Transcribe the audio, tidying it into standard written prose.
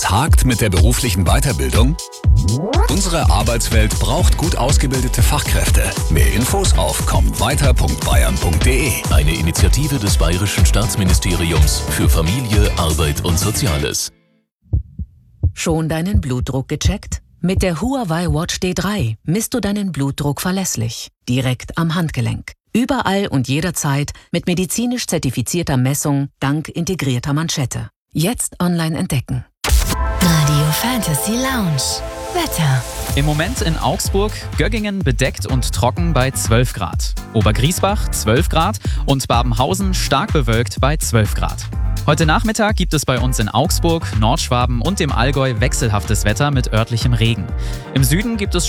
Es hakt mit der beruflichen Weiterbildung? Unsere Arbeitswelt braucht gut ausgebildete Fachkräfte. Mehr Infos auf kommweiter.bayern.de. Eine Initiative des Bayerischen Staatsministeriums für Familie, Arbeit und Soziales. Schon deinen Blutdruck gecheckt? Mit der Huawei Watch D3 misst du deinen Blutdruck verlässlich, direkt am Handgelenk. Überall und jederzeit mit medizinisch zertifizierter Messung dank integrierter Manschette. Jetzt online entdecken. Radio Fantasy Lounge. Wetter. Im Moment in Augsburg, Göggingen bedeckt und trocken bei 12 Grad. Obergriesbach 12 Grad und Babenhausen stark bewölkt bei 12 Grad. Heute Nachmittag gibt es bei uns in Augsburg, Nordschwaben und dem Allgäu wechselhaftes Wetter mit örtlichem Regen. Im Süden gibt es